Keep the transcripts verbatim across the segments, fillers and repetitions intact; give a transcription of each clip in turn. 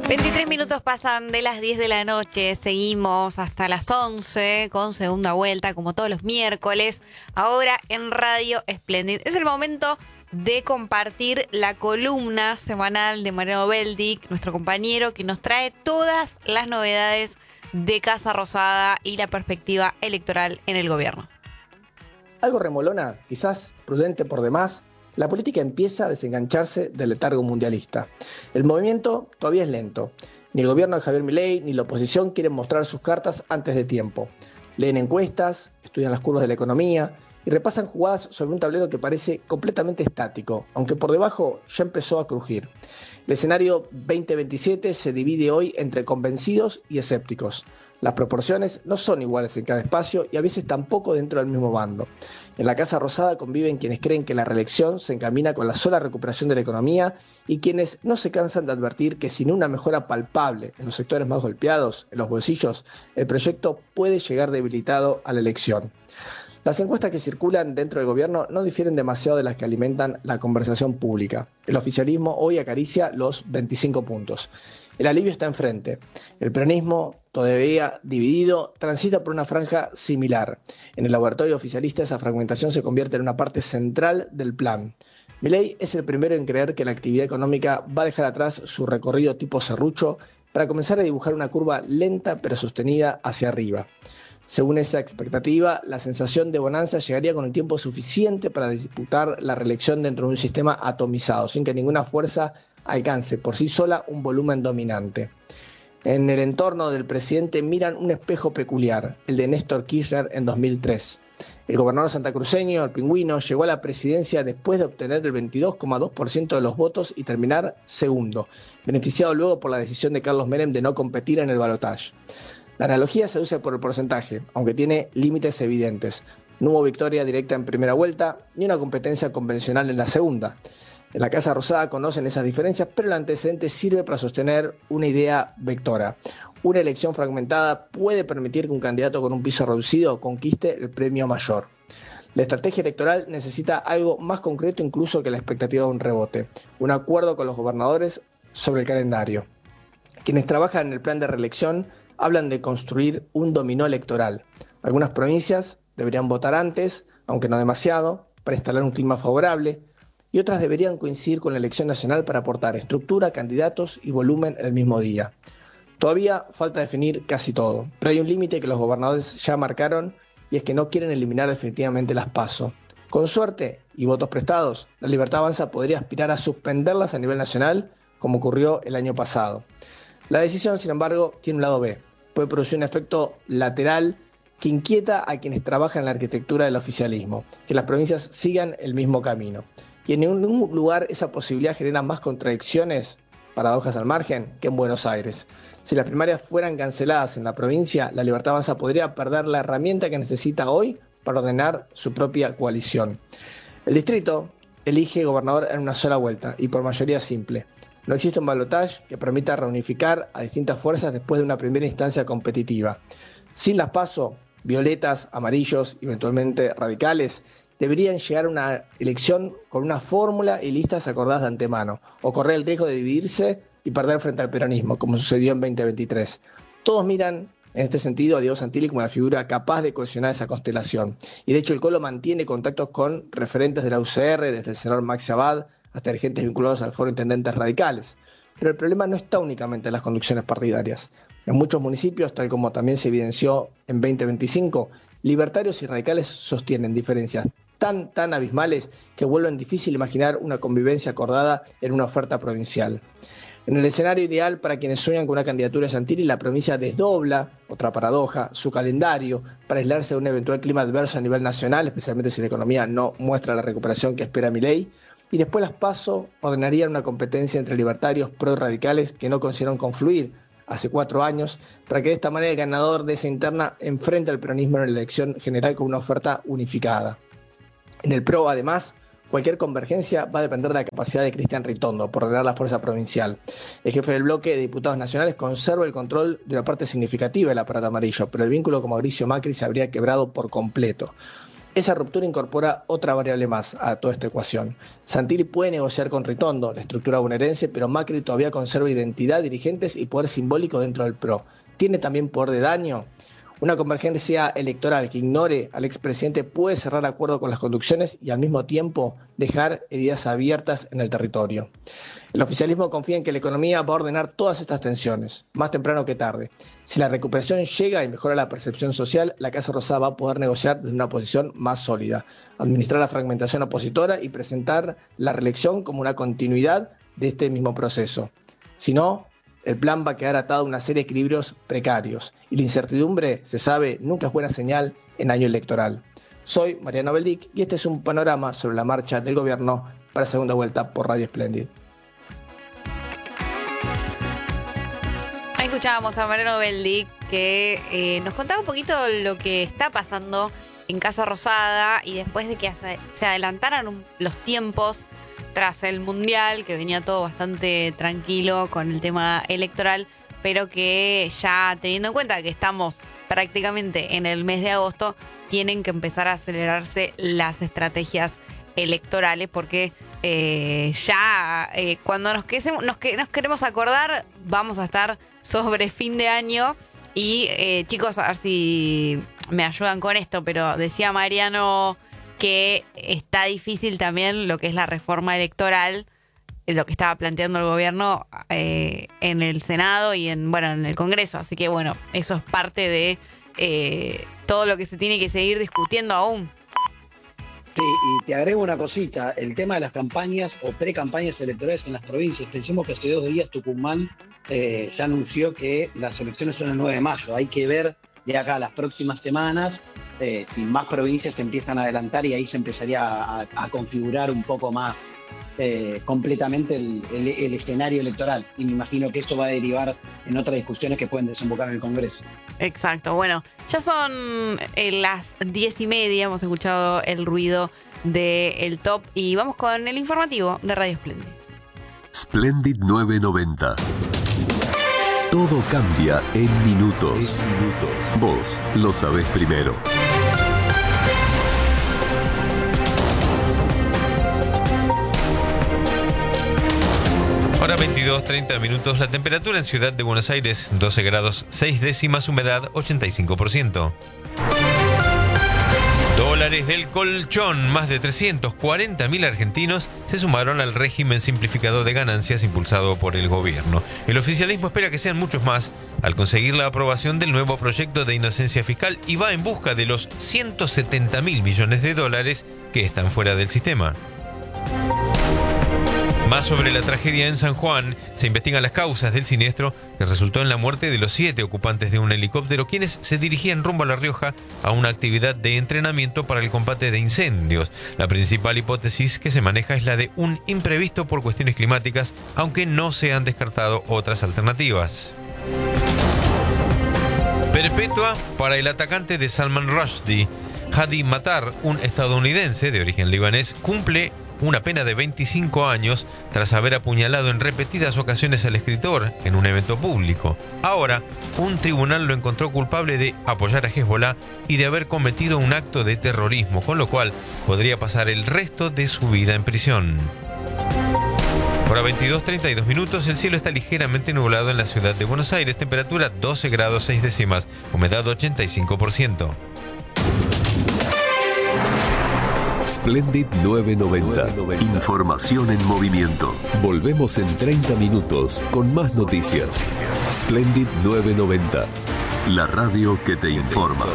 veintitrés minutos pasan de las diez de la noche, seguimos hasta las once con segunda vuelta, como todos los miércoles, ahora en Radio Splendid. Es el momento de compartir la columna semanal de Mariano Beldic, nuestro compañero, que nos trae todas las novedades de Casa Rosada y la perspectiva electoral en el gobierno. Algo remolona, quizás prudente por demás, la política empieza a desengancharse del letargo mundialista. El movimiento todavía es lento. Ni el gobierno de Javier Milei ni la oposición quieren mostrar sus cartas antes de tiempo. Leen encuestas, estudian las curvas de la economía y repasan jugadas sobre un tablero que parece completamente estático, aunque por debajo ya empezó a crujir. El escenario veinte veintisiete se divide hoy entre convencidos y escépticos. Las proporciones no son iguales en cada espacio y a veces tampoco dentro del mismo bando. En la Casa Rosada conviven quienes creen que la reelección se encamina con la sola recuperación de la economía y quienes no se cansan de advertir que sin una mejora palpable en los sectores más golpeados, en los bolsillos, el proyecto puede llegar debilitado a la elección. Las encuestas que circulan dentro del gobierno no difieren demasiado de las que alimentan la conversación pública. El oficialismo hoy acaricia los veinticinco puntos. El alivio está enfrente. El peronismo, todavía dividido, transita por una franja similar. En el laboratorio oficialista esa fragmentación se convierte en una parte central del plan. Milei es el primero en creer que la actividad económica va a dejar atrás su recorrido tipo serrucho para comenzar a dibujar una curva lenta pero sostenida hacia arriba. Según esa expectativa, la sensación de bonanza llegaría con el tiempo suficiente para disputar la reelección dentro de un sistema atomizado, sin que ninguna fuerza alcance por sí sola un volumen dominante. En el entorno del presidente miran un espejo peculiar, el de Néstor Kirchner en dos mil tres. El gobernador santacruceño, el Pingüino, llegó a la presidencia después de obtener el veintidós coma dos por ciento de los votos y terminar segundo, beneficiado luego por la decisión de Carlos Menem de no competir en el balotaje. La analogía se usa por el porcentaje, aunque tiene límites evidentes. No hubo victoria directa en primera vuelta, ni una competencia convencional en la segunda. En la Casa Rosada conocen esas diferencias, pero el antecedente sirve para sostener una idea vectora. Una elección fragmentada puede permitir que un candidato con un piso reducido conquiste el premio mayor. La estrategia electoral necesita algo más concreto incluso que la expectativa de un rebote. Un acuerdo con los gobernadores sobre el calendario. Quienes trabajan en el plan de reelección hablan de construir un dominó electoral. Algunas provincias deberían votar antes, aunque no demasiado, para instalar un clima favorable, y otras deberían coincidir con la elección nacional para aportar estructura, candidatos y volumen en el mismo día. Todavía falta definir casi todo, pero hay un límite que los gobernadores ya marcaron y es que no quieren eliminar definitivamente las PASO. Con suerte y votos prestados, la Libertad Avanza podría aspirar a suspenderlas a nivel nacional, como ocurrió el año pasado. La decisión, sin embargo, tiene un lado B. Puede producir un efecto lateral que inquieta a quienes trabajan en la arquitectura del oficialismo, que las provincias sigan el mismo camino. Y en ningún lugar esa posibilidad genera más contradicciones, paradojas al margen, que en Buenos Aires. Si las primarias fueran canceladas en la provincia, la Libertad Avanza podría perder la herramienta que necesita hoy para ordenar su propia coalición. El distrito elige gobernador en una sola vuelta y por mayoría simple. No existe un balotaje que permita reunificar a distintas fuerzas después de una primera instancia competitiva. Sin las PASO, violetas, amarillos y eventualmente radicales deberían llegar a una elección con una fórmula y listas acordadas de antemano, o correr el riesgo de dividirse y perder frente al peronismo, como sucedió en veinte veintitrés. Todos miran en este sentido a Diego Santilli como la figura capaz de cohesionar esa constelación. Y de hecho el Colo mantiene contactos con referentes de la U C R, desde el senador Maxi Abad hasta dirigentes vinculados al Foro de Intendentes Radicales. Pero el problema no está únicamente en las conducciones partidarias. En muchos municipios, tal como también se evidenció en veinte veinticinco, libertarios y radicales sostienen diferencias tan, tan abismales que vuelven difícil imaginar una convivencia acordada en una oferta provincial. En el escenario ideal para quienes sueñan con una candidatura de Santilli, la provincia desdobla, otra paradoja, su calendario para aislarse de un eventual clima adverso a nivel nacional, especialmente si la economía no muestra la recuperación que espera Milei, y después las PASO ordenarían una competencia entre libertarios pro y radicales que no consiguieron confluir hace cuatro años, para que de esta manera el ganador de esa interna enfrente al peronismo en la elección general con una oferta unificada. En el PRO, además, cualquier convergencia va a depender de la capacidad de Cristian Ritondo por ordenar la fuerza provincial. El jefe del bloque de diputados nacionales conserva el control de una parte significativa del aparato amarillo, pero el vínculo con Mauricio Macri se habría quebrado por completo. Esa ruptura incorpora otra variable más a toda esta ecuación. Santilli puede negociar con Ritondo la estructura bonaerense, pero Macri todavía conserva identidad, dirigentes y poder simbólico dentro del P R O. ¿Tiene también poder de daño? Una convergencia electoral que ignore al expresidente puede cerrar acuerdos con las conducciones y al mismo tiempo dejar heridas abiertas en el territorio. El oficialismo confía en que la economía va a ordenar todas estas tensiones, más temprano que tarde. Si la recuperación llega y mejora la percepción social, la Casa Rosada va a poder negociar desde una posición más sólida, administrar la fragmentación opositora y presentar la reelección como una continuidad de este mismo proceso. Si no, el plan va a quedar atado a una serie de equilibrios precarios y la incertidumbre, se sabe, nunca es buena señal en año electoral. Soy Mariano Beldic y este es un panorama sobre la marcha del gobierno para segunda vuelta por Radio Splendid. Ahí escuchábamos a Mariano Beldic que eh, nos contaba un poquito lo que está pasando en Casa Rosada y después de que se adelantaran un, los tiempos tras el Mundial, que venía todo bastante tranquilo con el tema electoral, pero que ya teniendo en cuenta que estamos prácticamente en el mes de agosto, tienen que empezar a acelerarse las estrategias electorales, porque eh, ya eh, cuando nos, quesemos, nos, que, nos queremos acordar, vamos a estar sobre fin de año. Y eh, chicos, a ver si me ayudan con esto, pero decía Mariano que está difícil también lo que es la reforma electoral, lo que estaba planteando el gobierno eh, en el Senado y en bueno en el Congreso. Así que bueno, eso es parte de eh, todo lo que se tiene que seguir discutiendo aún. Sí, y te agrego una cosita, el tema de las campañas o pre-campañas electorales en las provincias. Pensemos que hace dos días Tucumán eh, ya anunció que las elecciones son el nueve de mayo. Hay que ver de acá a las próximas semanas Eh, si más provincias se empiezan a adelantar y ahí se empezaría a, a configurar un poco más eh, completamente el, el, el escenario electoral. Y me imagino que eso va a derivar en otras discusiones que pueden desembocar en el Congreso. Exacto. Bueno, ya son eh, las diez y media, hemos escuchado el ruido del top y vamos con el informativo de Radio Splendid. Splendid nueve noventa. Todo cambia en minutos. En minutos. Vos lo sabés primero. Ahora veintidós treinta minutos, la temperatura en Ciudad de Buenos Aires, doce grados seis décimas, humedad ochenta y cinco por ciento. Dólares del colchón, más de trescientos cuarenta mil argentinos se sumaron al régimen simplificado de ganancias impulsado por el gobierno. El oficialismo espera que sean muchos más al conseguir la aprobación del nuevo proyecto de inocencia fiscal y va en busca de los ciento setenta mil millones de dólares que están fuera del sistema. Más sobre la tragedia en San Juan, se investigan las causas del siniestro que resultó en la muerte de los siete ocupantes de un helicóptero, quienes se dirigían rumbo a La Rioja a una actividad de entrenamiento para el combate de incendios. La principal hipótesis que se maneja es la de un imprevisto por cuestiones climáticas, aunque no se han descartado otras alternativas. Perpetua para el atacante de Salman Rushdie. Hadi Matar, un estadounidense de origen libanés, cumple una pena de veinticinco años tras haber apuñalado en repetidas ocasiones al escritor en un evento público. Ahora, un tribunal lo encontró culpable de apoyar a Hezbollah y de haber cometido un acto de terrorismo, con lo cual podría pasar el resto de su vida en prisión. Ahora veintidós treinta y dos minutos, el cielo está ligeramente nublado en la ciudad de Buenos Aires, temperatura doce grados seis décimas, humedad ochenta y cinco por ciento. Splendid nueve noventa. Información en movimiento. Volvemos en treinta minutos con más noticias. Splendid nueve noventa. La radio que te informa.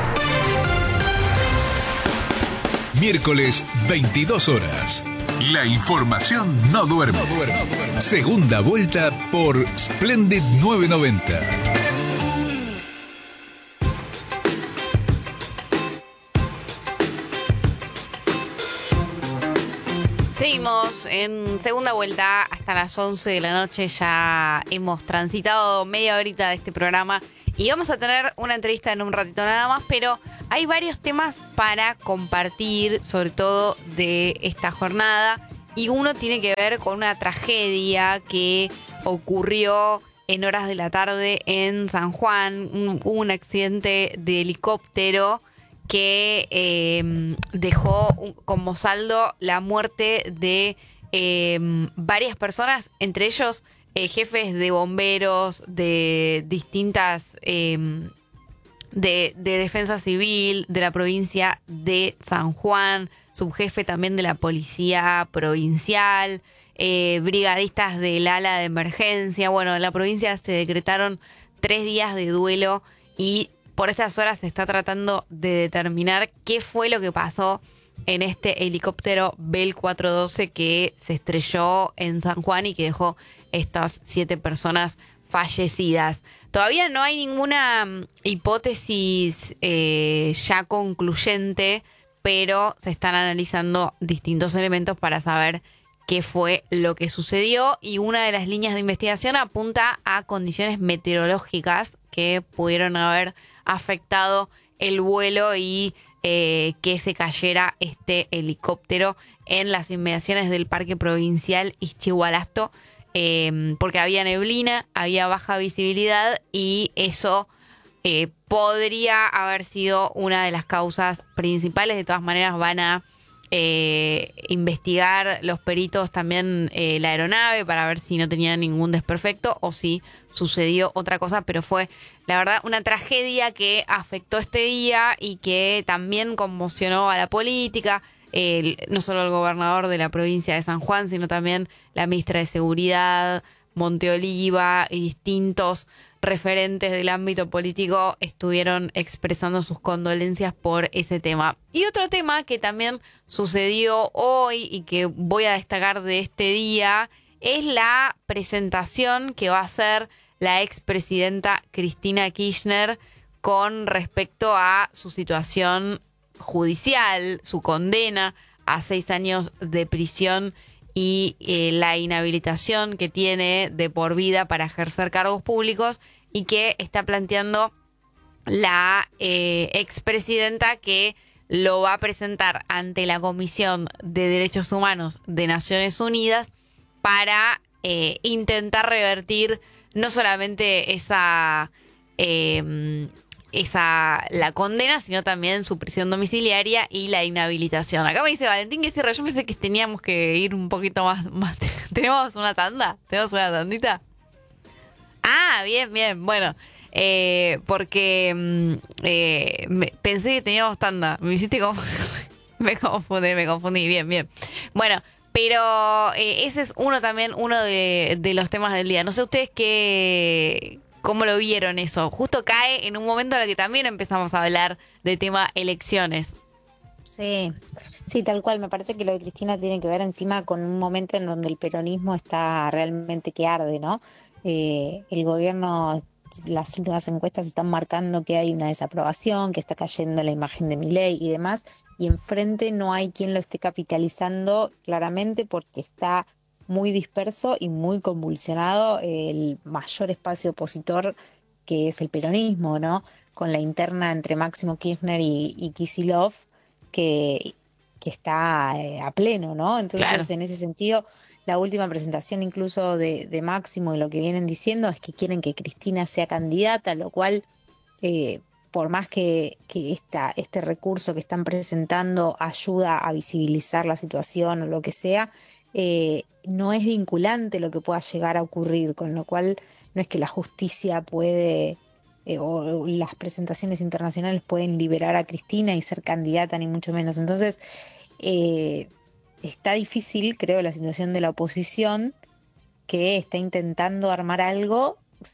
Miércoles, veintidós horas. La información no duerme. No duerme. Segunda vuelta por Splendid nueve noventa. Seguimos en segunda vuelta hasta las once de la noche. Ya hemos transitado media horita de este programa y vamos a tener una entrevista en un ratito nada más, pero hay varios temas para compartir, sobre todo de esta jornada, y uno tiene que ver con una tragedia que ocurrió en horas de la tarde en San Juan. Un, un accidente de helicóptero que eh, dejó un, como saldo la muerte de eh, varias personas, entre ellos eh, jefes de bomberos, de distintas... Eh, De, de defensa civil de la provincia de San Juan, subjefe también de la policía provincial, eh, brigadistas del ala de emergencia. Bueno, en la provincia se decretaron tres días de duelo y por estas horas se está tratando de determinar qué fue lo que pasó en este helicóptero Bell cuatrocientos doce que se estrelló en San Juan y que dejó estas siete personas fallecidas. Todavía no hay ninguna hipótesis eh, ya concluyente, pero se están analizando distintos elementos para saber qué fue lo que sucedió y una de las líneas de investigación apunta a condiciones meteorológicas que pudieron haber afectado el vuelo y eh, que se cayera este helicóptero en las inmediaciones del Parque Provincial Ixchihualasto. Eh, porque había neblina, había baja visibilidad y eso eh, podría haber sido una de las causas principales. De todas maneras van a eh, investigar los peritos también eh, la aeronave para ver si no tenía ningún desperfecto o si sucedió otra cosa, pero fue la verdad una tragedia que afectó este día y que también conmocionó a la política. El, no solo el gobernador de la provincia de San Juan, sino también la ministra de Seguridad, Monteoliva y distintos referentes del ámbito político estuvieron expresando sus condolencias por ese tema. Y otro tema que también sucedió hoy y que voy a destacar de este día es la presentación que va a hacer la expresidenta Cristina Kirchner con respecto a su situación judicial, su condena a seis años de prisión y eh, la inhabilitación que tiene de por vida para ejercer cargos públicos y que está planteando la eh, expresidenta que lo va a presentar ante la Comisión de Derechos Humanos de Naciones Unidas para eh, intentar revertir no solamente esa... Eh, esa la condena, sino también su prisión domiciliaria y la inhabilitación. Acá me dice Valentín que cierra. Yo pensé que teníamos que ir un poquito más, más. ¿Tenemos una tanda? ¿Tenemos una tandita? Ah, bien, bien. Bueno, eh, porque eh, me, pensé que teníamos tanda. Me hiciste como... me confundí, me confundí. Bien, bien. Bueno, pero eh, ese es uno también, uno de, de los temas del día. No sé ustedes qué... ¿Cómo lo vieron eso? Justo cae en un momento en el que también empezamos a hablar de tema elecciones. Sí, sí, tal cual. Me parece que lo de Cristina tiene que ver encima con un momento en donde el peronismo está realmente que arde, ¿no? Eh, el gobierno, las últimas encuestas están marcando que hay una desaprobación, que está cayendo la imagen de Milei y demás, y enfrente no hay quien lo esté capitalizando claramente porque está muy disperso y muy convulsionado el mayor espacio opositor que es el peronismo, ¿no? Con la interna entre Máximo Kirchner y, y Kicillof que, que está eh, a pleno, ¿no? Entonces, claro, en ese sentido, la última presentación incluso de, de Máximo y lo que vienen diciendo es que quieren que Cristina sea candidata, lo cual, eh, por más que, que esta, este recurso que están presentando ayuda a visibilizar la situación o lo que sea, Eh, no es vinculante lo que pueda llegar a ocurrir, con lo cual no es que la justicia puede eh, o, o las presentaciones internacionales pueden liberar a Cristina y ser candidata, ni mucho menos. Entonces eh, está difícil, creo, la situación de la oposición, que está intentando armar algo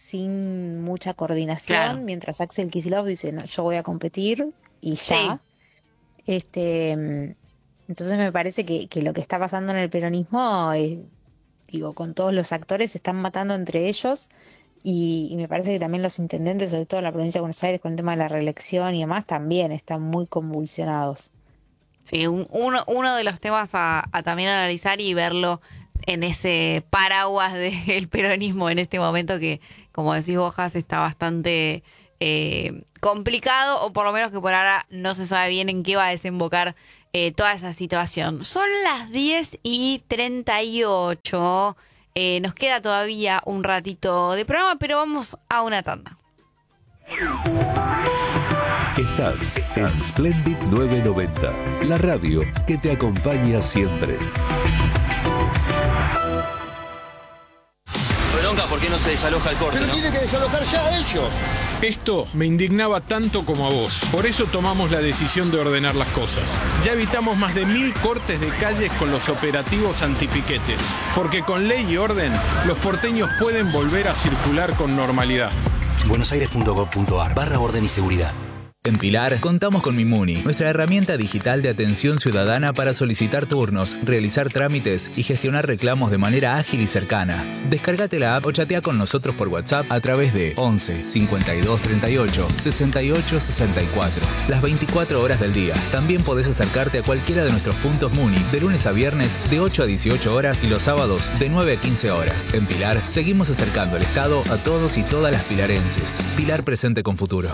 sin mucha coordinación, claro, mientras Axel Kicillof dice, no, yo voy a competir y ya. Sí. Este... Entonces me parece que, que lo que está pasando en el peronismo, es, digo, con todos los actores se están matando entre ellos y, y me parece que también los intendentes, sobre todo en la provincia de Buenos Aires, con el tema de la reelección y demás, también están muy convulsionados. Sí, un, uno, uno de los temas a, a también analizar y verlo en ese paraguas del peronismo en este momento que, como decís vos, Jas, está bastante eh, complicado, o por lo menos que por ahora no se sabe bien en qué va a desembocar Eh, toda esa situación. Son las diez y treinta y ocho. Eh, nos queda todavía un ratito de programa, pero vamos a una tanda. Estás en Splendid novecientos noventa, la radio que te acompaña siempre. Bronca, ¿por qué no se desaloja el corte? Pero ¿no? tienen que desalojar ya ellos. Esto me indignaba tanto como a vos. Por eso tomamos la decisión de ordenar las cosas. Ya evitamos más de mil cortes de calles con los operativos antipiquetes. Porque con ley y orden, los porteños pueden volver a circular con normalidad. buenosaires.gov.ar barra orden y seguridad. En Pilar, contamos con Mimuni, nuestra herramienta digital de atención ciudadana para solicitar turnos, realizar trámites y gestionar reclamos de manera ágil y cercana. Descárgate la app o chatea con nosotros por WhatsApp a través de once cincuenta y dos treinta y ocho sesenta y ocho sesenta y cuatro. Las veinticuatro horas del día. También podés acercarte a cualquiera de nuestros puntos Muni de lunes a viernes de ocho a dieciocho horas y los sábados de nueve a quince horas. En Pilar, seguimos acercando el Estado a todos y todas las pilarenses. Pilar presente con futuro.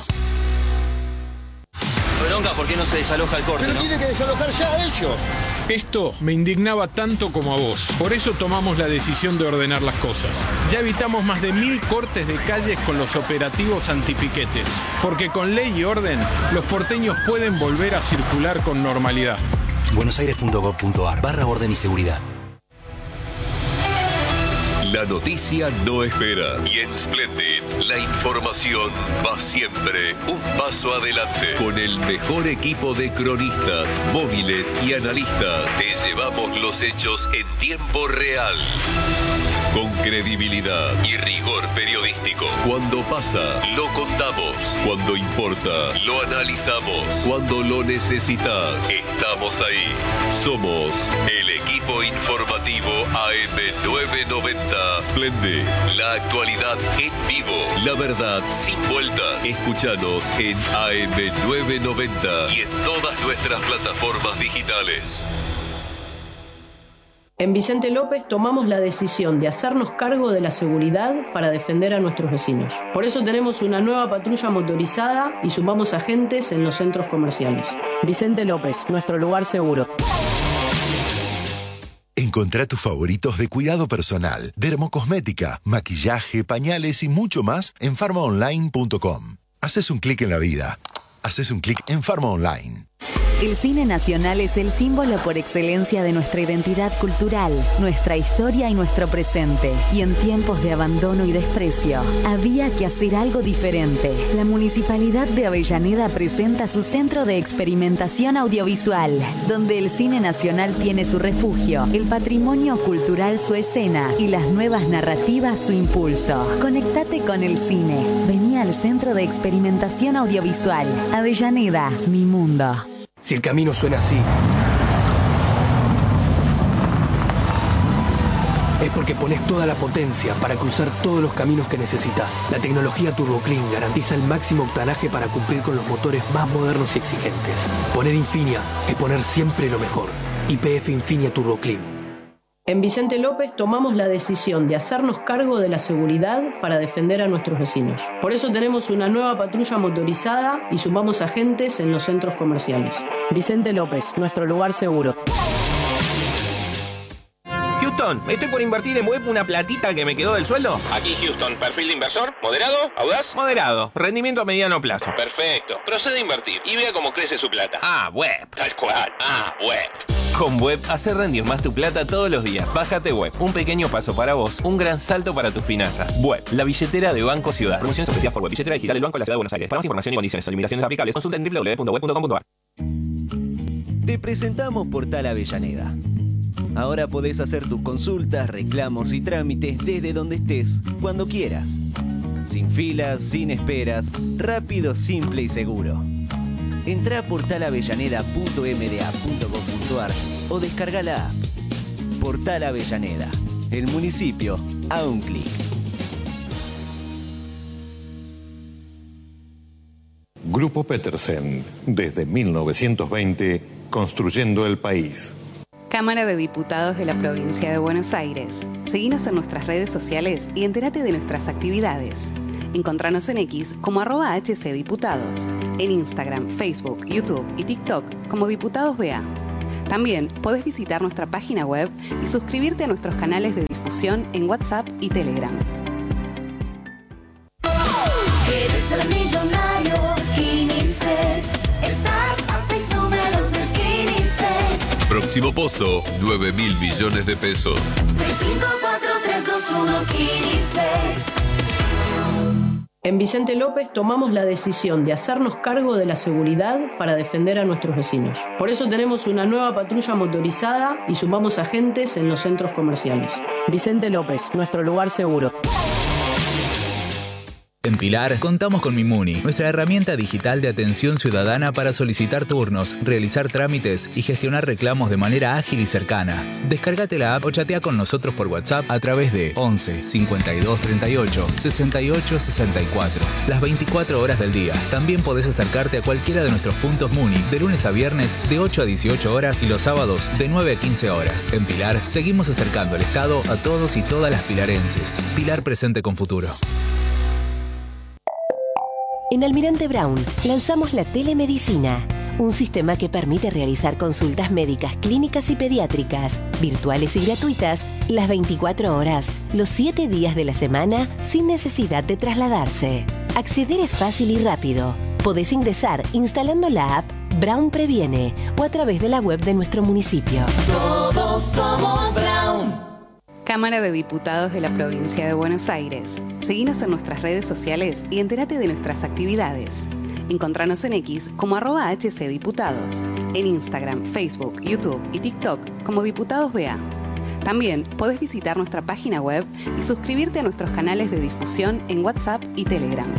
Bronca, ¿por qué no se desaloja el corte? Pero ¿no? tienen que desalojar ya ellos. Esto me indignaba tanto como a vos. Por eso tomamos la decisión de ordenar las cosas. Ya evitamos más de mil cortes de calles con los operativos antipiquetes. Porque con ley y orden, los porteños pueden volver a circular con normalidad. buenosaires.gov.ar barra orden y seguridad. La noticia no espera y en Splendid la información va siempre un paso adelante. Con el mejor equipo de cronistas, móviles y analistas, te llevamos los hechos en tiempo real. Con credibilidad y rigor periodístico. Cuando pasa, lo contamos. Cuando importa, lo analizamos. Cuando lo necesitas, estamos ahí. Somos el equipo informativo A M novecientos noventa. Splendid, la actualidad en vivo. La verdad sin vueltas. Escúchanos en A M novecientos noventa y en todas nuestras plataformas digitales. En Vicente López tomamos la decisión de hacernos cargo de la seguridad para defender a nuestros vecinos. Por eso tenemos una nueva patrulla motorizada y sumamos agentes en los centros comerciales. Vicente López, nuestro lugar seguro. Encontrá tus favoritos de cuidado personal, dermocosmética, maquillaje, pañales y mucho más en farma online punto com. Haces un clic en la vida. Haces un clic en Farma Online. El cine nacional es el símbolo por excelencia de nuestra identidad cultural, nuestra historia y nuestro presente. Y en tiempos de abandono y desprecio, había que hacer algo diferente. La Municipalidad de Avellaneda presenta su centro de experimentación audiovisual, donde el cine nacional tiene su refugio, el patrimonio cultural su escena y las nuevas narrativas su impulso. Conectate con el cine. Vení al Centro de Experimentación Audiovisual. Avellaneda, mi mundo. Si el camino suena así, es porque pones toda la potencia para cruzar todos los caminos que necesitas. La tecnología Turbo Clean garantiza el máximo octanaje para cumplir con los motores más modernos y exigentes. Poner Infinia es poner siempre lo mejor. Y P F Infinia Turbo Clean. En Vicente López tomamos la decisión de hacernos cargo de la seguridad para defender a nuestros vecinos. Por eso tenemos una nueva patrulla motorizada y sumamos agentes en los centros comerciales. Vicente López, nuestro lugar seguro. Houston, estoy por invertir en web una platita que me quedó del sueldo. Aquí Houston, perfil de inversor, moderado, audaz. Moderado, rendimiento a mediano plazo. Perfecto, procede a invertir y vea cómo crece su plata. Ah, web. Tal cual, ah, web. Con Web, hacer rendir más tu plata todos los días. Bájate Web, un pequeño paso para vos, un gran salto para tus finanzas. Web, la billetera de Banco Ciudad. Promociones ofrecidas por Web, billetera digital del Banco de la Ciudad de Buenos Aires. Para más información y condiciones o limitaciones aplicables, consulta en doble u doble u doble u punto web punto com punto a r. Te presentamos Portal Avellaneda. Ahora podés hacer tus consultas, reclamos y trámites desde donde estés, cuando quieras. Sin filas, sin esperas, rápido, simple y seguro. Entrá a portal avellaneda punto m d a punto gov punto a r o descarga la app. Portal Avellaneda, el municipio a un clic. Grupo Petersen, desde mil novecientos veinte, construyendo el país. Cámara de Diputados de la Provincia de Buenos Aires. Seguinos en nuestras redes sociales y entérate de nuestras actividades. Encontranos en X como arroba hcdiputados, en Instagram, Facebook, YouTube y TikTok como Diputados B A. También podés visitar nuestra página web y suscribirte a nuestros canales de difusión en WhatsApp y Telegram. ¿Quieres ser millonario? Quinices próximo pozo, nueve mil millones de pesos. seis cinco cuatro tres dos uno uno cinco. En Vicente López tomamos la decisión de hacernos cargo de la seguridad para defender a nuestros vecinos. Por eso tenemos una nueva patrulla motorizada y sumamos agentes en los centros comerciales. Vicente López, nuestro lugar seguro. En Pilar, contamos con Mimuni, nuestra herramienta digital de atención ciudadana para solicitar turnos, realizar trámites y gestionar reclamos de manera ágil y cercana. Descárgate la app o chatea con nosotros por WhatsApp a través de once cincuenta y dos treinta y ocho sesenta y ocho sesenta y cuatro, las veinticuatro horas del día. También podés acercarte a cualquiera de nuestros puntos Muni de lunes a viernes de ocho a dieciocho horas y los sábados de nueve a quince horas. En Pilar, seguimos acercando el Estado a todos y todas las pilarenses. Pilar presente con futuro. En Almirante Brown lanzamos la telemedicina, un sistema que permite realizar consultas médicas, clínicas y pediátricas, virtuales y gratuitas, las veinticuatro horas, los siete días de la semana, sin necesidad de trasladarse. Acceder es fácil y rápido. Podés ingresar instalando la app Brown Previene o a través de la web de nuestro municipio. Todos somos Brown. Cámara de Diputados de la Provincia de Buenos Aires. Seguinos en nuestras redes sociales y entérate de nuestras actividades. Encontranos en X como arroba hcdiputados, en Instagram, Facebook, YouTube y TikTok como Diputados B A. También podés visitar nuestra página web y suscribirte a nuestros canales de difusión en WhatsApp y Telegram.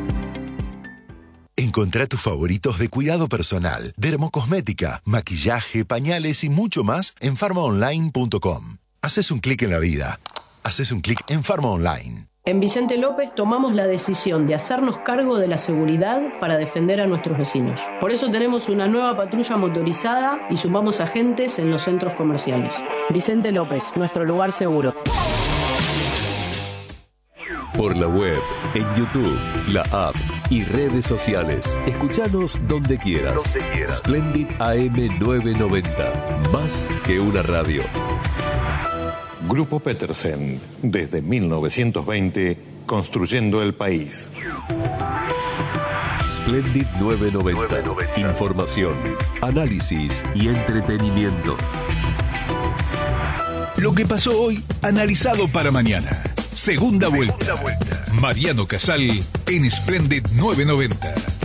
Encontrá tus favoritos de cuidado personal, dermocosmética, maquillaje, pañales y mucho más en farma online punto com. Haces un clic en la vida. Haces un clic en Farma Online. En Vicente López tomamos la decisión de hacernos cargo de la seguridad para defender a nuestros vecinos. Por eso tenemos una nueva patrulla motorizada y sumamos agentes en los centros comerciales. Vicente López, nuestro lugar seguro. Por la web, en YouTube, la app y redes sociales. Escuchanos donde quieras. Donde quieras. Splendid A M novecientos noventa. Más que una radio. Grupo Petersen, desde mil novecientos veinte, construyendo el país. Splendid novecientos noventa. Información, análisis y entretenimiento. Lo que pasó hoy, analizado para mañana. Segunda vuelta. Segunda vuelta. Mariano Casal en Splendid novecientos noventa.